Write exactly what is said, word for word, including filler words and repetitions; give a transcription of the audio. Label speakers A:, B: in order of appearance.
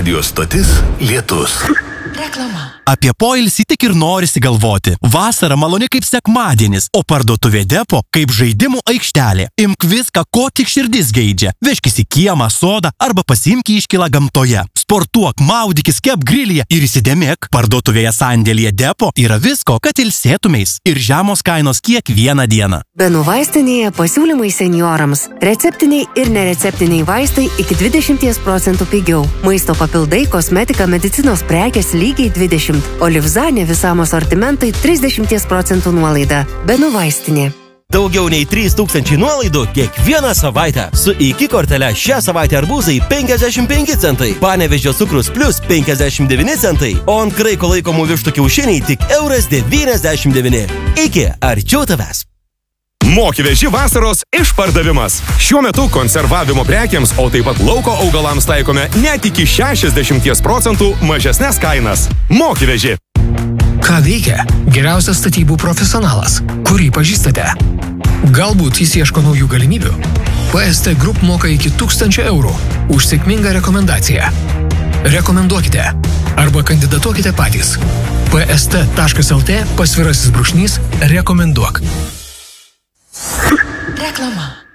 A: radijos stotis Lietus.
B: Reklama.
C: Apie poilsį tik ir norisi galvoti. Vasara maloni kaip sekmadienis, o parduotuvė Depo kaip žaidimų aikštelė. Imk viską, ko tik širdis geidžia. Vežkis į kiemą, sodą arba pasiimk iškilą gamtoje. Sportuok, maudykis, kep grilyje ir įsidėmėk. Parduotuvėje sandėlyje Depo yra visko, kad ilsėtumeis. Ir žemos kainos kiekvieną dieną.
D: Benų vaistinėje pasiūlymai seniorams. Receptiniai ir nereceptiniai vaistai iki dvidešimt procentų pigiau. Maisto papildai, kosmetika, medicinos prekės lygiai dvidešimt. Olivzanė visam asortimentai trisdešimt procentų nuolaida. Benų vaistinė.
E: Daugiau nei trys tūkstančiai nuolaidų kiekvieną savaitę. Su iki kortele šią savaitę arbūzai penkiasdešimt penki centai, Panevėžio cukrus plus penkiasdešimt devyni centai, o ant kraiko laikomų vištų kiaušiniai tik euras devyniasdešimt devyni. Iki arčiau tavęs.
F: Moki-veži vasaros išpardavimas. Šiuo metu konservavimo prekiams, o taip pat lauko augalams taikome net iki šešiasdešimt procentų mažesnes kainas. Moki-veži.
G: Ką veikia geriausias statybų profesionalas, kurį pažįstate? Galbūt jis ieško naujų galimybių? P S T Group moka iki tūkstančio eurų už sėkmingą rekomendaciją. Rekomenduokite arba kandidatuokite patys. P S T taškas L T pasvirasis brūkšnys rekomenduok.
B: Reklama.